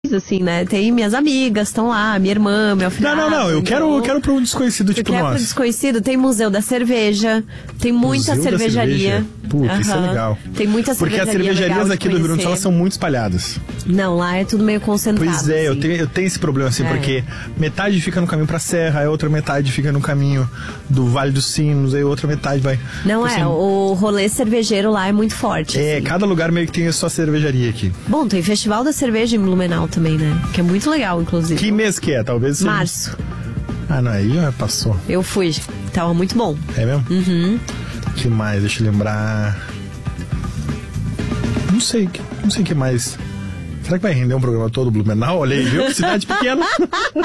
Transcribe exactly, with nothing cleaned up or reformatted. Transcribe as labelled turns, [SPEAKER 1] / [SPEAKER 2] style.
[SPEAKER 1] assim, né? Tem minhas amigas, estão lá, minha irmã, meu filho.
[SPEAKER 2] Não, não, não, eu quero, eu quero pra um desconhecido tipo
[SPEAKER 1] nós.
[SPEAKER 2] nós.
[SPEAKER 1] Pro desconhecido, tem Museu da Cerveja, tem muita
[SPEAKER 2] Museu
[SPEAKER 1] cervejaria.
[SPEAKER 2] Puta, uhum. Isso é legal.
[SPEAKER 1] Tem muita
[SPEAKER 2] Porque
[SPEAKER 1] cervejaria.
[SPEAKER 2] Porque as cervejarias aqui do Rio Grande do Sul, elas são muito espalhadas.
[SPEAKER 1] Não, lá é tudo meio concentrado.
[SPEAKER 2] Pois é,
[SPEAKER 1] assim.
[SPEAKER 2] eu, tenho, eu tenho esse problema, assim, é. porque metade fica no caminho pra Serra, a outra metade fica no caminho do Vale dos Sinos, aí a outra metade vai...
[SPEAKER 1] Não
[SPEAKER 2] assim,
[SPEAKER 1] é, o rolê cervejeiro lá é muito forte.
[SPEAKER 2] É,
[SPEAKER 1] assim.
[SPEAKER 2] cada lugar meio que tem a sua cervejaria aqui.
[SPEAKER 1] Bom, tem Festival da Cerveja em Blumenau também, né? Que é muito legal, inclusive.
[SPEAKER 2] Que mês que é? Talvez seja...
[SPEAKER 1] Março.
[SPEAKER 2] Ah, não, aí já passou.
[SPEAKER 1] Eu fui, tava muito bom.
[SPEAKER 2] É mesmo?
[SPEAKER 1] Uhum.
[SPEAKER 2] Que mais? Deixa eu lembrar... Não sei, não sei o que mais. Será que vai render um programa todo Blumenau? Olha aí, viu? Cidade pequena.